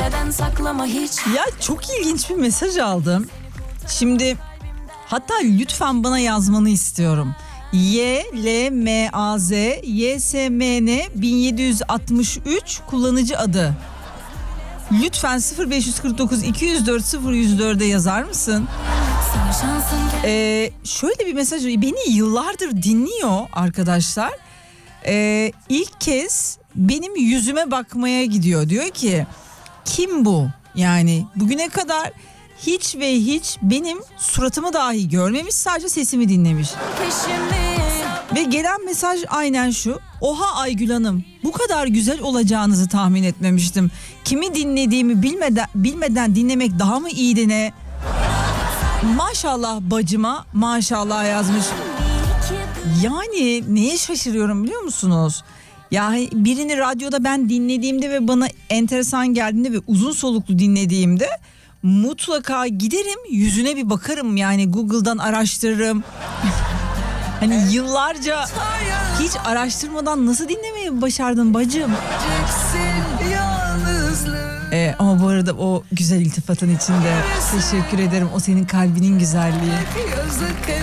Kimseden saklama hiç. Ya çok ilginç bir mesaj aldım. Şimdi hatta lütfen bana yazmanı istiyorum. YLMAZ YSMN 1763 kullanıcı adı. Lütfen 0549 204 0104'e yazar mısın? Şöyle bir mesaj, beni yıllardır dinliyor arkadaşlar. İlk kez benim yüzüme bakmaya gidiyor. Diyor ki kim bu? Yani bugüne kadar hiç ve hiç benim suratımı dahi görmemiş, sadece sesimi dinlemiş. Ve gelen mesaj aynen şu: oha Aygül Hanım, bu kadar güzel olacağınızı tahmin etmemiştim. Kimi dinlediğimi bilmeden dinlemek daha mı iyiydi ne? Maşallah bacıma maşallah yazmış. Yani neye şaşırıyorum biliyor musunuz? Yani birini radyoda ben dinlediğimde ve bana enteresan geldiğinde ve uzun soluklu dinlediğimde mutlaka giderim yüzüne bir bakarım, yani Google'dan araştırırım. Hani yıllarca hiç araştırmadan nasıl dinlemeyi başardın bacım? Ama bu arada o güzel iltifatın içinde teşekkür ederim. O senin kalbinin güzelliği.